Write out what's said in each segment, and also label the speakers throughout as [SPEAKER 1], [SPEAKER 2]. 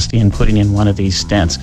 [SPEAKER 1] angioplasty and putting in one of these stents.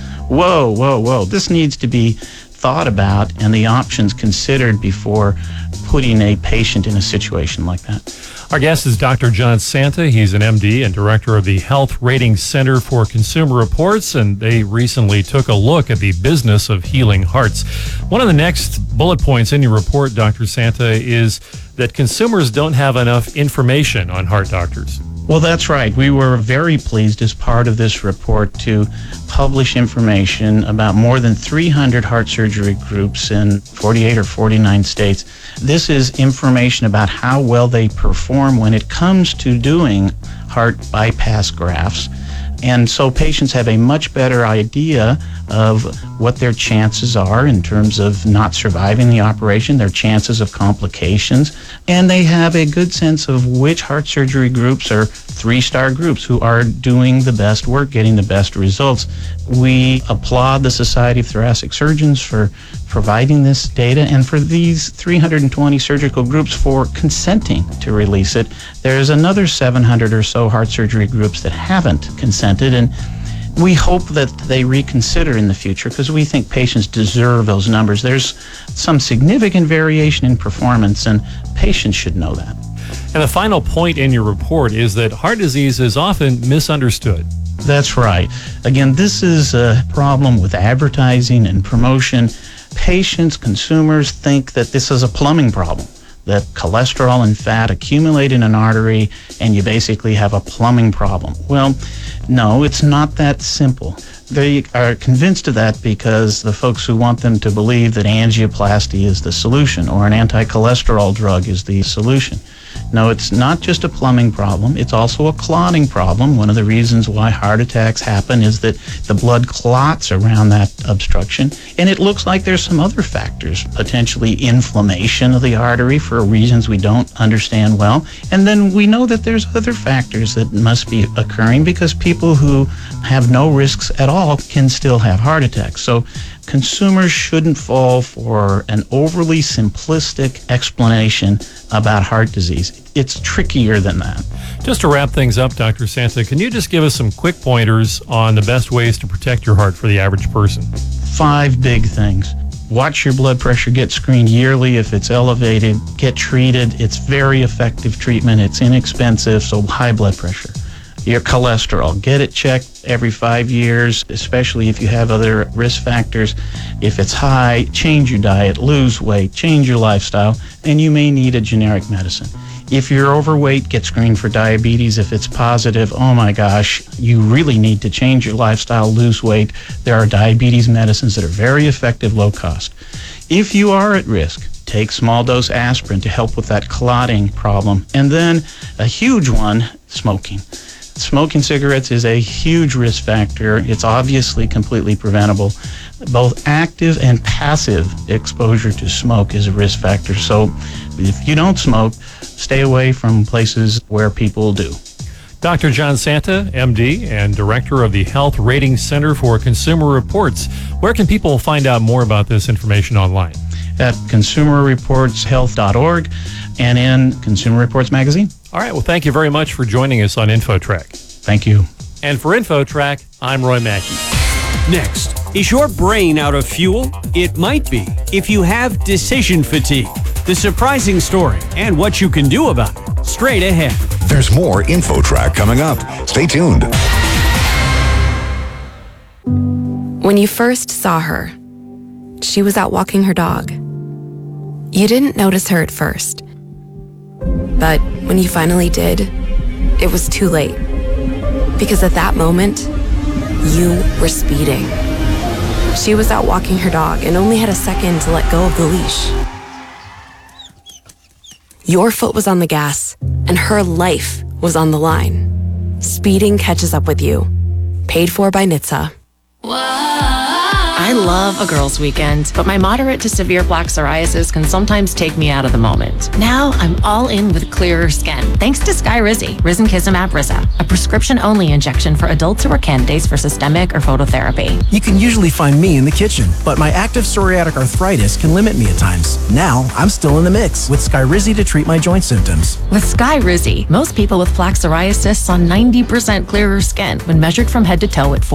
[SPEAKER 1] Whoa. This needs to be thought about and the options considered before putting a patient in a situation like that.
[SPEAKER 2] Our guest is Dr. John Santa. He's an MD and director of the Health Rating Center for Consumer Reports, and they recently took a look at the business of healing hearts. One of the next bullet points in your report, Dr. Santa, is that consumers don't have enough information on heart doctors.
[SPEAKER 1] Well, that's right. We were very pleased as part of this report to publish information about more than 300 heart surgery groups in 48 or 49 states. This is information about how well they perform when it comes to doing heart bypass grafts. And so patients have a much better idea of what their chances are in terms of not surviving the operation, their chances of complications, and they have a good sense of which heart surgery groups are three-star groups who are doing the best work, getting the best results. We applaud the Society of Thoracic Surgeons for providing this data and for these 320 surgical groups for consenting to release it. There's another 700 or so heart surgery groups that haven't consented, and we hope that they reconsider in the future because we think patients deserve those numbers. There's some significant variation in performance, and patients should know that.
[SPEAKER 2] And the final point in your report is that heart disease is often misunderstood.
[SPEAKER 1] That's right. Again, this is a problem with advertising and promotion. Patients, consumers think that this is a plumbing problem, that cholesterol and fat accumulate in an artery and you basically have a plumbing problem. Well, no, it's not that simple. They are convinced of that because the folks who want them to believe that angioplasty is the solution or an anti-cholesterol drug is the solution. No, it's not just a plumbing problem. It's also a clotting problem. One of the reasons why heart attacks happen is that the blood clots around that obstruction. And it looks like there's some other factors, potentially inflammation of the artery for reasons we don't understand well. And then we know that there's other factors that must be occurring because people who have no risks at all can still have heart attacks. So consumers shouldn't fall for an overly simplistic explanation about heart disease. It's trickier than that.
[SPEAKER 2] Just to wrap things up, Dr. Santa, can you just give us some quick pointers on the best ways to protect your heart for the average person?
[SPEAKER 1] 5 big things. Watch your blood pressure, get screened yearly if it's elevated, get treated. It's very effective treatment. It's inexpensive, so high blood pressure. Your cholesterol, get it checked every 5 years, especially if you have other risk factors. If it's high, change your diet, lose weight, change your lifestyle, and you may need a generic medicine. If you're overweight, get screened for diabetes. If it's positive, oh my gosh, you really need to change your lifestyle, lose weight. There are diabetes medicines that are very effective, low cost. If you are at risk, take small dose aspirin to help with that clotting problem. And then a huge one, smoking. Smoking cigarettes is a huge risk factor. It's obviously completely preventable. Both active and passive exposure to smoke is a risk factor. So if you don't smoke, stay away from places where people do.
[SPEAKER 2] Dr. John Santa, MD, and Director of the Health Rating Center for Consumer Reports. Where can people find out more about this information online?
[SPEAKER 1] At consumerreportshealth.org and in Consumer Reports Magazine.
[SPEAKER 2] All right. Well, thank you very much for joining us on InfoTrack.
[SPEAKER 1] Thank you.
[SPEAKER 2] And for InfoTrack, I'm Roy Mackey.
[SPEAKER 3] Next, is your brain out of fuel? It might be if you have decision fatigue. The surprising story and what you can do about it. Straight ahead.
[SPEAKER 4] There's more InfoTrack coming up. Stay tuned.
[SPEAKER 5] When you first saw her, she was out walking her dog. You didn't notice her at first. But when you finally did, it was too late. Because at that moment, you were speeding. She was out walking her dog and only had a second to let go of the leash. Your foot was on the gas, and her life was on the line. Speeding catches up with you. Paid for by NHTSA.
[SPEAKER 6] I love a girls' weekend, but my moderate to severe plaque psoriasis can sometimes take me out of the moment. Now I'm all in with clearer skin, thanks to Skyrizi, risankizumab Risa, a prescription-only injection for adults who are candidates for systemic or phototherapy.
[SPEAKER 7] You can usually find me in the kitchen, but my active psoriatic arthritis can limit me at times. Now I'm still in the mix with Skyrizi to treat my joint symptoms.
[SPEAKER 6] With Skyrizi, most people with plaque psoriasis saw 90% clearer skin when measured from head to toe at